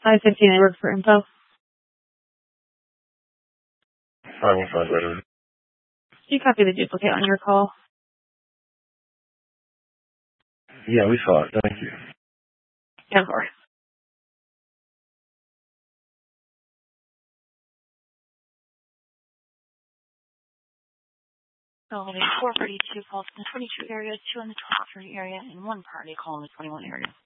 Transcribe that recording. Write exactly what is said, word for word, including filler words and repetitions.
five fifteen, I work for info. five one five, right. Did you copy the duplicate on your call? Yeah, we saw it. Thank you. Yeah, of course. So there's four thirty-two calls in the twenty-two area, two in the twenty-three area, and one party call in the twenty-one area.